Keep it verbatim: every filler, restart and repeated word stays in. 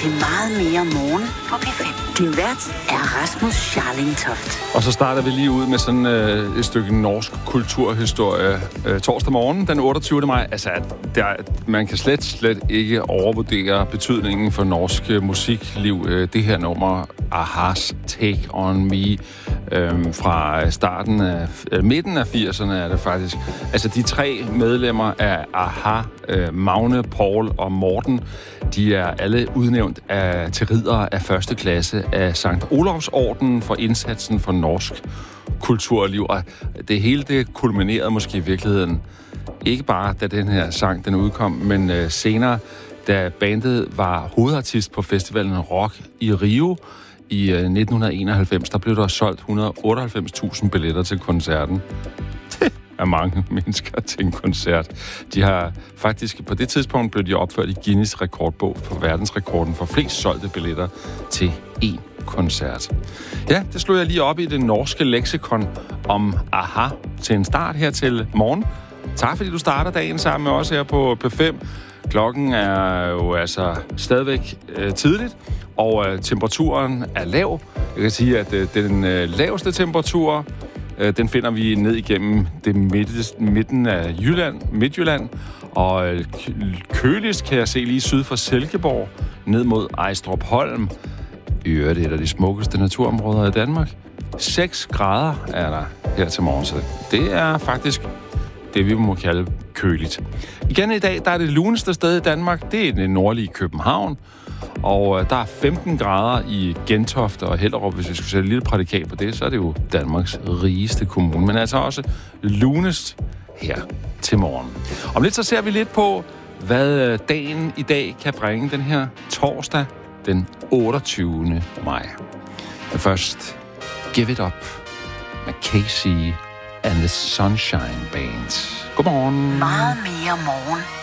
til Meget mere morgen på P fem. Din vært er Rasmus Scharling Toft. Og så starter vi lige ud med sådan øh, et stykke norsk kulturhistorie. Øh, torsdag morgen, den otteogtyvende maj. Altså, der, man kan slet, slet ikke overvurdere betydningen for norsk musikliv. Øh, det her nummer, Ahas Take On Me, øh, fra starten af, øh, midten af firserne er det faktisk. Altså, de tre medlemmer af Aha, øh, Magne, Paul og Morten, de er alle udnævnt af, til riddere af første klasse af Sankt Olavs Orden for indsatsen for norsk kulturliv. Og det hele det kulminerede måske i virkeligheden ikke bare, da den her sang den udkom, men øh, senere, da bandet var hovedartist på festivalen Rock i Rio i øh, nitten enoghalvfems, der blev der solgt et hundrede og otteoghalvfems tusind billetter til koncerten. Af mange mennesker til en koncert. De har faktisk, på det tidspunkt blev de opført i Guinness rekordbog for verdensrekorden for flest solgte billetter til én koncert. Ja, det slog jeg lige op i det norske leksikon om Aha til en start her til morgen. Tak fordi du starter dagen sammen med os her på P fem. Klokken er jo altså stadigvæk øh, tidligt, og øh, temperaturen er lav. Jeg kan sige, at øh, den øh, laveste temperatur, den finder vi ned igennem det midte, midten af Jylland, Midtjylland. Og køligst kan jeg se lige syd for Silkeborg, ned mod Ejstrup Holm. Øvrigt et af de smukkeste naturområder i Danmark. seks grader er der her til morgen, så det er faktisk det, vi må kalde køligt. Igen i dag, der er det luneste sted i Danmark. Det er det nordlige København. Og der er femten grader i Gentofte og Hellerup. Hvis vi skulle sætte et lille prædikat på det, så er det jo Danmarks rigeste kommune. Men altså også lunest her til morgen. Om lidt så ser vi lidt på, hvad dagen i dag kan bringe den her torsdag den otteogtyvende maj. Men først, Give It Up med Casey and the Sunshine Band. Godmorgen. Meget mere morgen.